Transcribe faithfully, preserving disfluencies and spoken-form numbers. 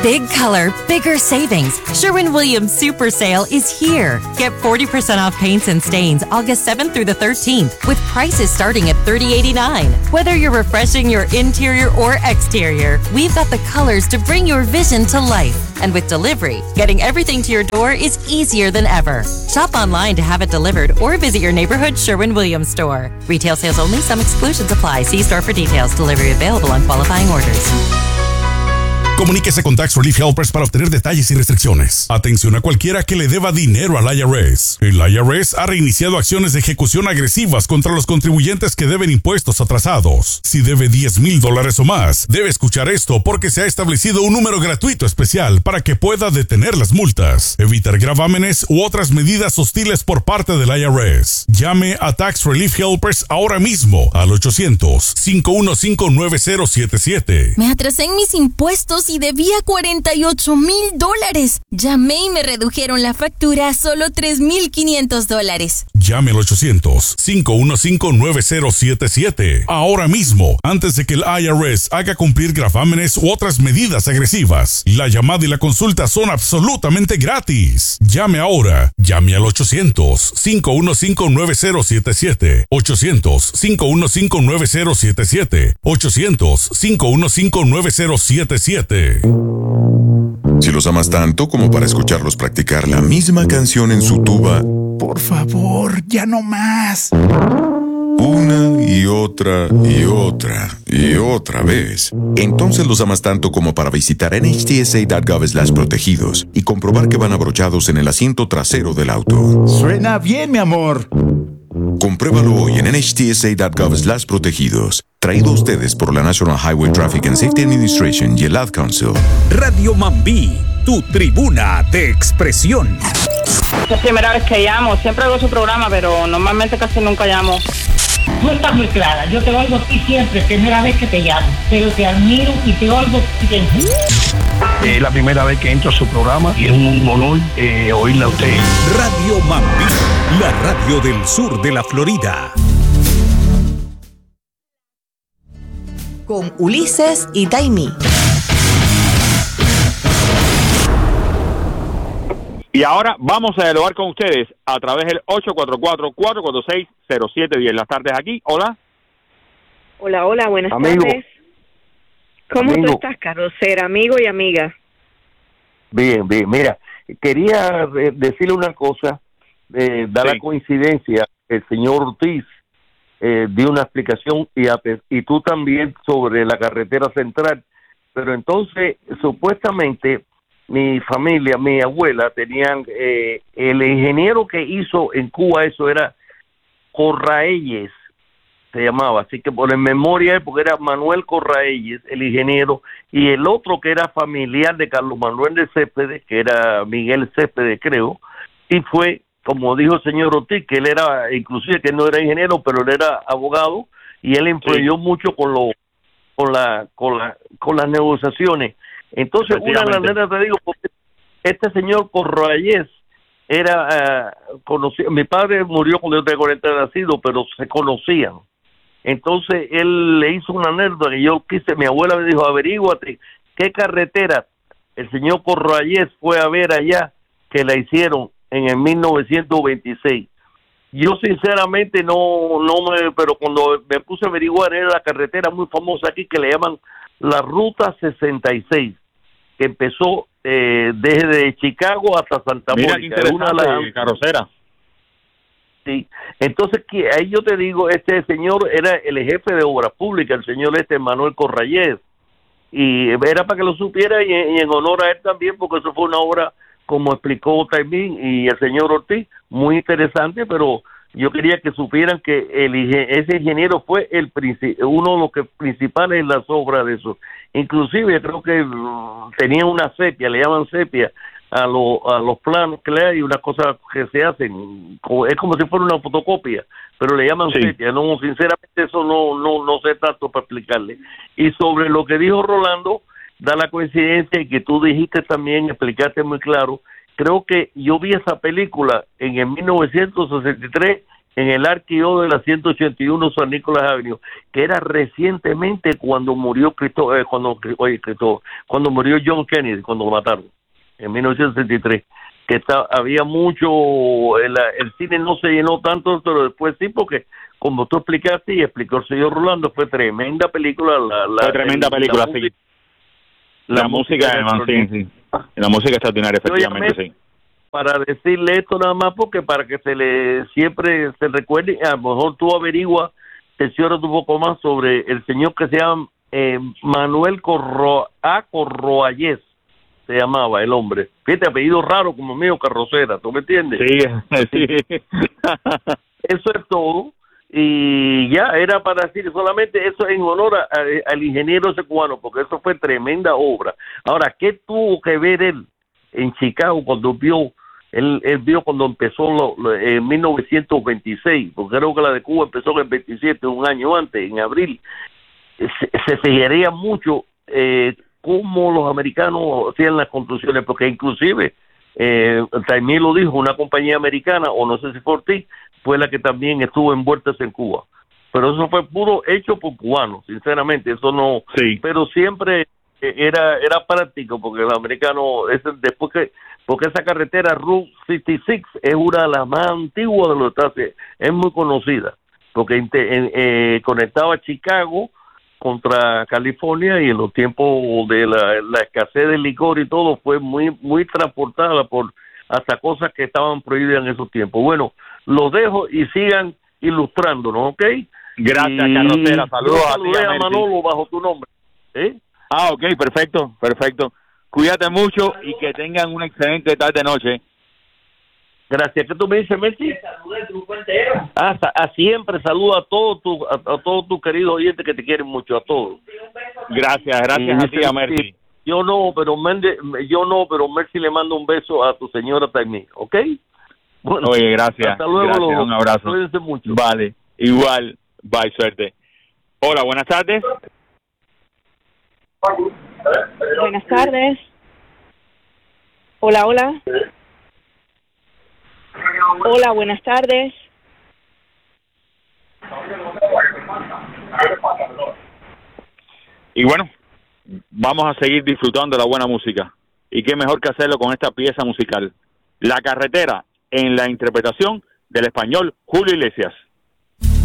Big color, bigger savings. Sherwin-Williams Super Sale is here. Get forty percent off paints and stains August seventh through the thirteenth with prices starting at thirty eighty-nine. Whether you're refreshing your interior or exterior, we've got the colors to bring your vision to life. And with delivery, getting everything to your door is easier than ever. Shop online to have it delivered or visit your neighborhood Sherwin-Williams store. Retail sales only. Some exclusions apply. See store for details. Delivery available on qualifying orders. Comuníquese con Tax Relief Helpers para obtener detalles y restricciones. Atención a cualquiera que le deba dinero al I R S. El I R S ha reiniciado acciones de ejecución agresivas contra los contribuyentes que deben impuestos atrasados. Si debe diez mil dólares o más, debe escuchar esto porque se ha establecido un número gratuito especial para que pueda detener las multas, evitar gravámenes u otras medidas hostiles por parte del I R S. Llame a Tax Relief Helpers ahora mismo al ochocientos, cinco uno cinco, nueve cero siete siete. Me atrasé en mis impuestos y debía cuarenta y ocho mil dólares. Llamé y me redujeron la factura a solo tres mil quinientos dólares. Llame al ochocientos, cinco uno cinco, nueve cero siete siete ahora mismo, antes de que el I R S haga cumplir gravámenes u otras medidas agresivas. La llamada y la consulta son absolutamente gratis. Llame ahora. Llame al ochocientos, cinco uno cinco, nueve cero siete siete. ochocientos, cinco uno cinco, nueve cero siete siete. ochocientos, cinco uno cinco, nueve cero siete siete. Si los amas tanto como para escucharlos practicar la misma canción en su tuba, por favor, ya no más. Una y otra y otra y otra vez. Entonces los amas tanto como para visitar N H T S A punto gov slash protegidos y comprobar que van abrochados en el asiento trasero del auto. Suena bien, mi amor. Compruébalo hoy en N H T S A punto gov slash protegidos. Traído a ustedes por la National Highway Traffic and Safety Administration y el Ad Council. Radio Mambí, tu tribuna de expresión. Es la primera vez que llamo. Siempre hago su programa, pero normalmente casi nunca llamo. Tú estás muy clara. Yo te oigo a ti siempre. Primera vez que te llamo. Pero te admiro y te oigo siempre. Es la primera vez que entro a su programa y es un honor eh, oírla a usted. Radio Mambí, la radio del sur de la Florida. Con Ulises y Taimí. Y ahora vamos a dialogar con ustedes a través del ocho cuatro cuatro, cuatro cuatro seis, cero siete uno cero. Las tardes aquí. Hola. Hola, hola, buenas amigo. tardes. ¿Cómo amigo. tú estás, Carrocera, amigo y amiga? Bien, bien. Mira, quería eh, decirle una cosa. Eh, da sí. La coincidencia, el señor Ortiz eh, dio una explicación y, a, y tú también sobre la carretera central. Pero entonces, supuestamente, mi familia, mi abuela, tenían, eh, el ingeniero que hizo en Cuba eso era Corraelles, se llamaba, así que por en memoria, porque era Manuel Corraelles, el ingeniero, y el otro que era familiar de Carlos Manuel de Céspedes, que era Miguel Céspedes, creo, y fue, como dijo el señor Ortiz, que él era, inclusive que no era ingeniero, pero él era abogado, y él influyó sí. mucho con lo, con la, con la, con las negociaciones. Entonces, una de las letras te digo, porque este señor Corraelles era uh, conocido, mi padre murió cuando yo tenía cuarenta de nacido, pero se conocían. Entonces, él le hizo una anécdota que yo quise, mi abuela me dijo, averíguate, ¿qué carretera el señor Corraelles fue a ver allá que la hicieron en el mil novecientos veintiséis? Yo sinceramente no, no me, pero cuando me puse a averiguar, era la carretera muy famosa aquí que le llaman la Ruta sesenta y seis, que empezó eh, desde Chicago hasta Santa Mira, Mónica. Mira, una de la carrocera. Sí, entonces que ahí yo te digo, este señor era el jefe de obras públicas, el señor este Manuel Corraelles, y era para que lo supiera y, y en honor a él también, porque eso fue una obra, como explicó también y el señor Ortiz, muy interesante, pero yo quería que supieran que el, ese ingeniero fue el uno de los que principales en las obras de eso. Inclusive creo que tenía una sepia, le llaman sepia a, lo, a los planos que le hay, unas cosas que se hacen, es como si fuera una fotocopia, pero le llaman sí. sepia. No, sinceramente eso no, no, no sé tanto para explicarle. Y sobre lo que dijo Rolando, da la coincidencia y que tú dijiste también, explicaste muy claro. Creo que yo vi esa película en el mil novecientos sesenta y tres en el arqueo de la ciento ochenta y uno San Nicolás Avenue, que era recientemente cuando murió Cristo, eh, cuando, oye, Cristo, cuando murió John Kennedy, cuando lo mataron, en mil novecientos sesenta y tres, que está, había mucho, el, el cine no se llenó tanto, pero después sí, porque como tú explicaste y explicó el señor Rolando, fue tremenda película. La, la, fue tremenda el, película, la sí. Música, la, la música, música de sí, sí. La música extraordinaria, efectivamente, sí. Para decirle esto nada más, porque para que se le siempre se recuerde, a lo mejor tú averiguas, te cierras un poco más sobre el señor que se llama eh, Manuel Corro A. Corroayes, se llamaba el hombre. Fíjate, apellido raro como mío, Carrocera, ¿tú me entiendes? Sí, sí. Eso es todo. Y ya, era para decir solamente eso en honor a, a, al ingeniero ese cubano, porque eso fue tremenda obra. Ahora, ¿qué tuvo que ver él en Chicago cuando vio, él, él vio cuando empezó lo, lo, en mil novecientos veintiséis, porque creo que la de Cuba empezó en el veintisiete, un año antes, en abril? Se, se fijaría mucho eh, cómo los americanos hacían las construcciones, porque inclusive, eh, también lo dijo, una compañía americana, o no sé si por ti, fue la que también estuvo envuelta en Cuba. Pero eso fue puro hecho por cubanos, sinceramente, eso no... Sí. Pero siempre era era práctico, porque los americanos, ese, después que... Porque esa carretera Route sesenta y seis es una de las más antiguas de los Estados Unidos, es muy conocida, porque en, en, eh, conectaba Chicago contra California, y en los tiempos de la, la escasez de licor y todo, fue muy muy transportada por hasta cosas que estaban prohibidas en esos tiempos. Bueno, los dejo y sigan ilustrándonos, ¿ok? Gracias, y Carrocera. Saludos a, ti, a, a Manolo bajo tu nombre. ¿Eh? Ah, ok, perfecto, perfecto. Cuídate mucho y que tengan una excelente tarde-noche. Gracias. ¿Qué tú me dices, Messi? Ah, a siempre saludo a todos tus a, a todos tus queridos oyentes que te quieren mucho, a todos. Gracias, gracias a ti, a Mercy. Yo no, pero Mende, yo no, pero Mercy le manda un beso a tu señora también, ¿ok? Bueno, oye, gracias. Hasta luego, gracias, los, un abrazo. Cuídense mucho. Vale, igual, bye, suerte. Hola, buenas tardes. Buenas tardes. Hola, hola. Hola, buenas tardes. Y bueno, vamos a seguir disfrutando de la buena música. Y qué mejor que hacerlo con esta pieza musical. La Carretera, en la interpretación del español Julio Iglesias.